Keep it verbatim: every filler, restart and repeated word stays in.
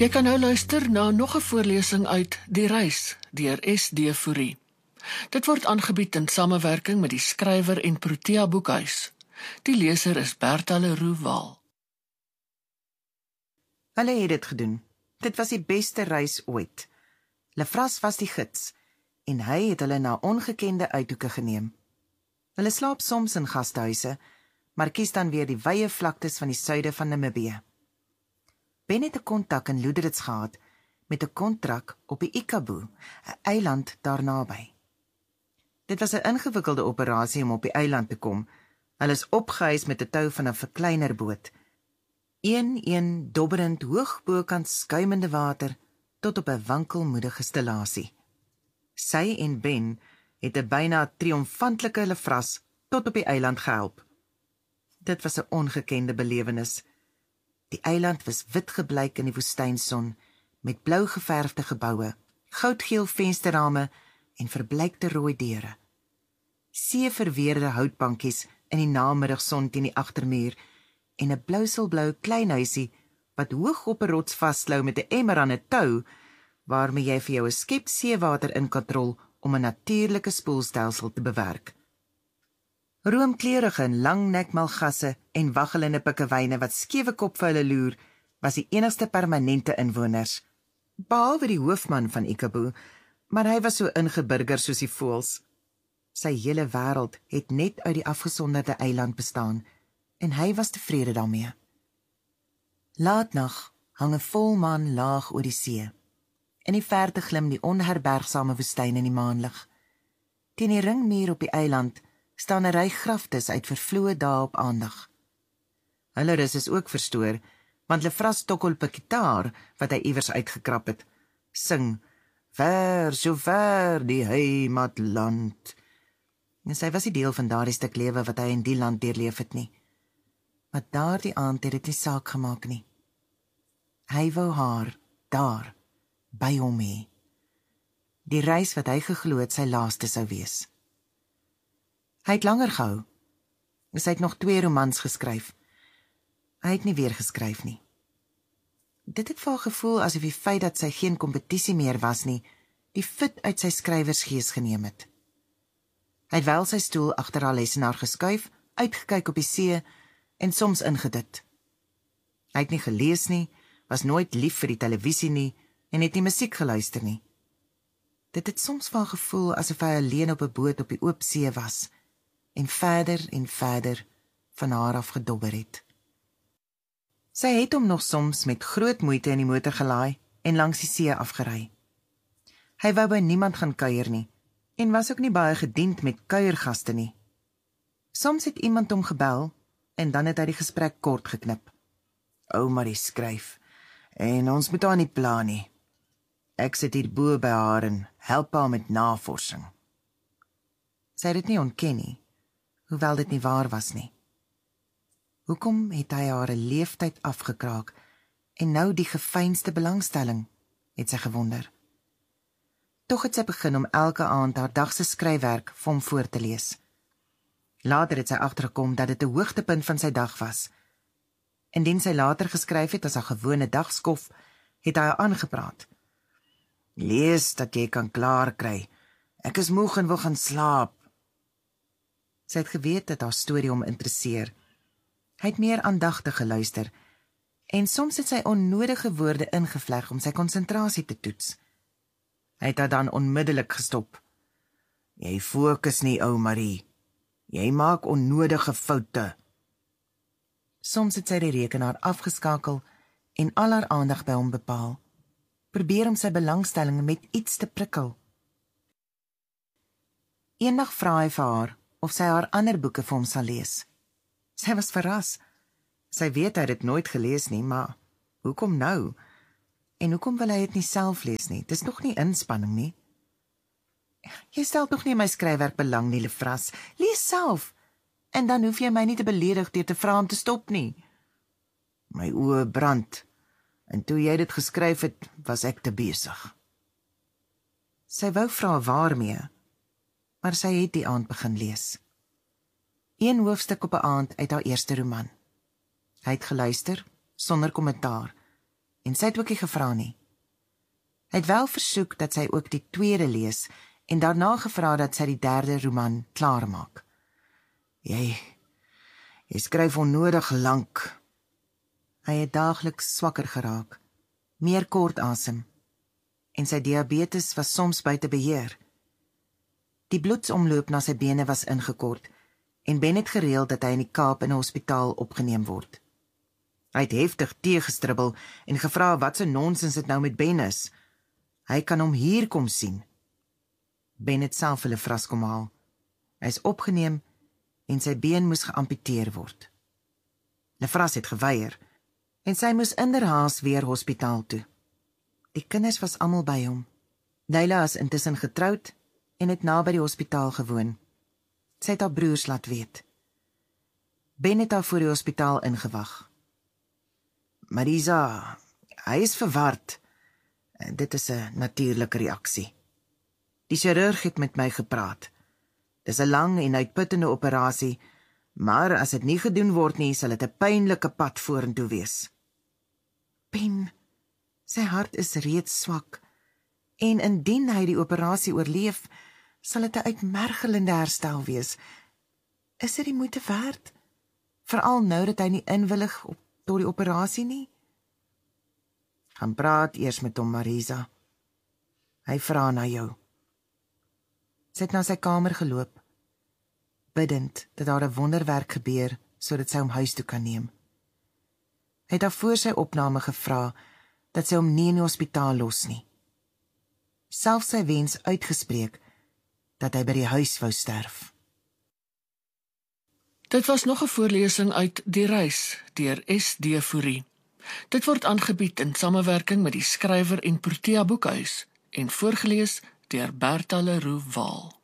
Jy kan nou luister na nog 'n voorlesing uit Die Reis deur S D Fourie. Dit word aangebied in samewerking met die skrywer en Protea Boekhuis. Die leser is Bertha Leroux Waal. Hulle het dit gedoen. Dit was die beste reis ooit. Lefras was die gids en hy het hulle na ongekende uithoeke geneem. Hulle slaap soms in gastehuise, maar kies dan weer die wye vlaktes van die suide van Namibië. Ben het 'n kontak in Loederitz gehad met 'n kontrak op die Ikabu, 'n eiland daar naby. Dit was 'n ingewikkelde operasie om op die eiland te kom. Hulle is opgehuis met 'n tou van 'n verkleiner boot. Een-een dobberend hoog bokant skuimende water tot op 'n wankelmoedige stellasie. Sy en Ben het 'n byna triomfantelike Lefras tot op die eiland gehelp. Dit was 'n ongekende belewenis. Die eiland was wit gebleik in die woestynson, met blou geverfde geboue, goudgeel vensterrame en verbleikte rooi deure. Seeverweerde houtbankies in die namiddagson teen die agtermuur en 'n blouselblou klein huisie wat hoog op 'n rots vaslou met 'n emmer aan 'n tou, waarmee jy vir jou 'n skep seewater in kan rol om 'n natuurlike spoelstelsel te bewerk. Roomkleurige en langnek malgasse en waggelende pikkewyne wat skewe kop vir hulle loer, was die enigste permanente inwoners, behalwe die hoofman van Ikabu, maar hy was so ingeburger soos die voëls. Sy hele wêreld het net uit die afgesonderde eiland bestaan, en hy was tevrede daarmee. Laatnag hang 'n volmaan laag oor die see. In die verte glim die onherbergsame woestyn in die maanlig. Teen die ringmuur op die eiland staan 'n ry graftes uit vervloë dae op aandag. Hulle rus is ook verstoor, want Lefras tokkel op 'n gitaar wat hy iewers uitgekrap het, sing, ver, so ver die heimatland. En sy was nie deel van daardie stuk lewe wat hy in die land deurleef het nie. Maar daardie aand het dit nie saak gemaak nie. Hy wou haar, daar, by hom hê. Die reis wat hy geglo het sy laaste sou wees. Hy het langer gehou. Hy het nog twee romans geskryf. Hy het nie weer geskryf nie. Dit het vir haar gevoel asof die feit dat sy geen kompetisie meer was nie, die fit uit sy skrywersgees geneem het. Hy het wel sy stoel agter haar lesenaar geskuif, uitgekyk op die see en soms ingedit. Hy het nie gelees nie, was nooit lief vir die televisie nie en het nie musiek geluister nie. Dit het soms van gevoel asof hy alleen op 'n boot op die oop see was en verder en verder van haar af gedobber het. Sy het hom nog soms met groot moeite in die motor gelaai en langs die see afgery. Hy wou by niemand gaan kuier nie en was ook nie baie gediend met kuiergaste nie. Soms het iemand hom gebel en dan het hy die gesprek kort geknip. Ou Marie skryf en ons moet haar nie pla nie. Ek sit hier bo by haar en help haar met navorsing. Sy het dit nie ontken nie, hoewel dit nie waar was nie. Hoekom het hy haar 'n leeftyd afgekraak en nou die gefeinste belangstelling, het sy gewonder. Tog het sy begin om elke aand haar dagse skryfwerk vir hom voor te lees. Later het sy agtergekom dat dit 'n hoogtepunt van sy dag was. Indien sy later geskryf het as 'n gewone dagskof, het hy haar aangepraat. Lees dat jy kan klaar kry. Ek is moeg en wil gaan slaap. Sy het geweet dat haar storie hom interesseer. Hy het meer aandagtig geluister en soms het sy onnodige woorde ingevleg om sy konsentrasie te toets. Hy het haar dan onmiddellik gestop. Jy fokus nie, ou Marie. Jy maak onnodige foute. Soms het sy die rekenaar afgeskakel en al haar aandag by hom bepaal. Probeer om sy belangstelling met iets te prikkel. Eendag vra hy vir haar of sy haar ander boeke vir hom sal lees. Sy was verras. Sy weet hy het dit nooit gelees nie, maar hoekom nou? En hoekom wil hy dit nie self lees nie? Dis nog nie inspanning nie. Jy stel nog nie my skryfwerk belang nie, Lefras. Lees self. En dan hoef jy my nie te beledig deur te vra om te stop nie. My oë brand. En toe jy dit geskryf het, was ek te besig. Sy wou vra waarmee, maar sy het die aand begin lees. Een hoofstuk op 'n aand uit haar eerste roman. Hy het geluister, sonder kommentaar, en sy het ook nie gevra nie. Hy het wel versoek dat sy ook die tweede lees en daarna gevra dat sy die derde roman klaarmaak. Jy, jy skryf onnodig lank. Hy het daagliks swakker geraak, meer kort asem, en sy diabetes was soms buite beheer. Die bloedsomloop na sy bene was ingekort, en Ben het gereël dat hy in die Kaap in 'n hospitaal opgeneem word. Hy het heftig teëgestribbel en gevra wat se nonsens dit nou met Ben is. Hy kan hom hier kom sien. Ben het self hulle vras kom haal. Hy is opgeneem en sy been moes geamputeer word. Lefras het geweier en sy moes inderhaas weer hospitaal toe. Die kinders was almal by hom. Leila is intussen getroud en het naby die hospitaal gewoon. Sy het haar broers laat weet. Ben het haar voor die hospitaal ingewag. Marisa, hy is verward. Dit is 'n natuurlike reaksie. Die chirurg het met my gepraat. Dis 'n lang en uitputtende operasie, maar as dit nie gedoen word nie, sal dit 'n pynlike pad vorentoe wees. Ben, sy hart is reeds swak, en indien hy die operasie oorleef, sal dit 'n uitmergelende herstel wees. Is dit die moeite werd? Veral nou dat hy nie inwillig op tot die operasie nie? Gaan praat eers met hom, Marisa. Hy vra na jou. Sy het na sy kamer geloop, bidend dat daar 'n wonderwerk gebeur, sodat sy hom huis toe kan neem. Hy het haar voor sy opname gevra dat sy hom nie in die hospitaal los nie. Selfs sy wens uitgespreek dat hy by die huis wou sterf. Dit was nog 'n voorlesing uit Die Reis deur S D Fourie. Dit word aangebied in samewerking met die skrywer en Protea Boekhuis en voorgeles deur Bertha Leroux Waal.